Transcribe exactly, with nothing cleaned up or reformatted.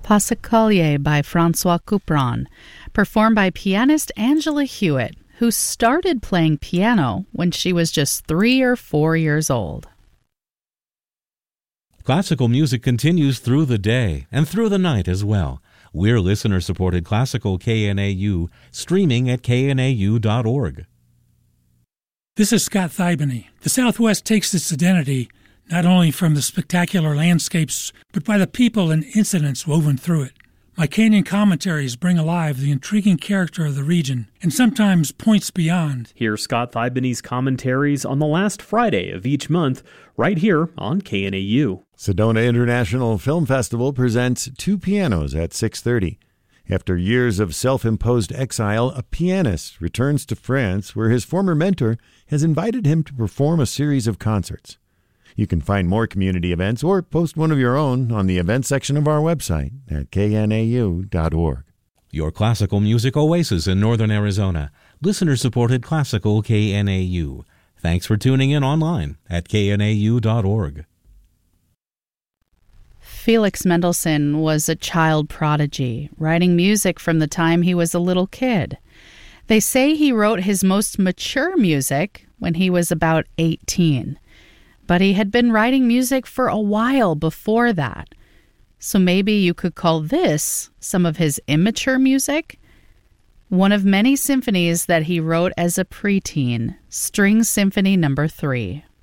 Passacaglie by Francois Couperin, performed by pianist Angela Hewitt, who started playing piano when she was just three or four years old. Classical music continues through the day and through the night as well. We're listener-supported Classical K N A U, streaming at k n a u dot org. This is Scott Thibany. The Southwest takes its identity not only from the spectacular landscapes, but by the people and incidents woven through it. My Canyon commentaries bring alive the intriguing character of the region, and sometimes points beyond. Hear Scott Thibany's commentaries on the last Friday of each month, right here on K N A U. Sedona International Film Festival presents Two Pianos at six thirty. After years of self-imposed exile, a pianist returns to France, where his former mentor has invited him to perform a series of concerts. You can find more community events or post one of your own on the events section of our website at k n a u dot org. Your classical music oasis in northern Arizona. Listener-supported Classical K N A U. Thanks for tuning in online at k n a u dot org. Felix Mendelssohn was a child prodigy, writing music from the time he was a little kid. They say he wrote his most mature music when he was about eighteen. But he had been writing music for a while before that. So maybe you could call this some of his immature music? One of many symphonies that he wrote as a preteen, String Symphony Number three.